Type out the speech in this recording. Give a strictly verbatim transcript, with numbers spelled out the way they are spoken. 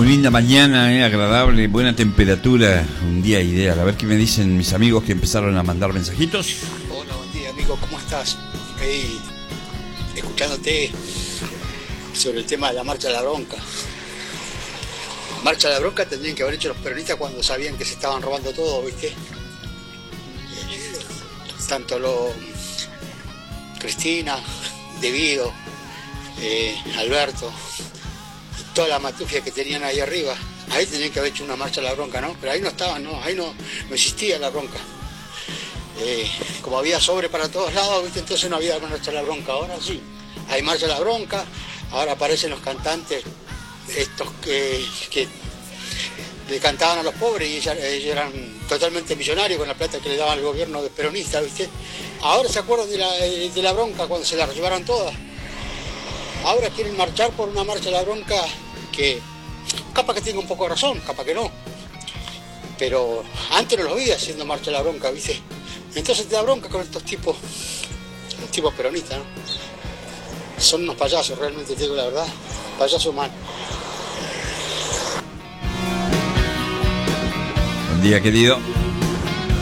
Muy linda mañana, eh, agradable, buena temperatura, un día ideal. A ver qué me dicen mis amigos que empezaron a mandar mensajitos. Hola, buen día, amigo, ¿cómo estás? Ahí, escuchándote sobre el tema de la marcha de la bronca. Marcha de la bronca tendrían que haber hecho los peronistas cuando sabían que se estaban robando todo, ¿viste? Tanto lo Cristina, Devido, eh, Alberto, toda la matufia que tenían ahí arriba. Ahí tenían que haber hecho una marcha de la bronca, ¿no? Pero ahí no estaban, no, ahí no, no existía la bronca. Eh, como había sobre para todos lados, ¿viste? Entonces no había marcha de la bronca. Ahora sí, hay marcha de la bronca. Ahora aparecen los cantantes, estos que, que le cantaban a los pobres y ellos, ellos eran totalmente millonarios con la plata que le daban al gobierno de peronista, ¿viste? Ahora se acuerdan de la, de la bronca cuando se la llevaron todas. Ahora quieren marchar por una marcha de la bronca que capaz que tenga un poco de razón, capaz que no. Pero antes no lo vi haciendo marcha de la bronca, ¿viste? Entonces te da bronca con estos tipos, los tipos peronistas, ¿no? Son unos payasos, realmente, te digo la verdad. Payasos mal. Buen día, querido.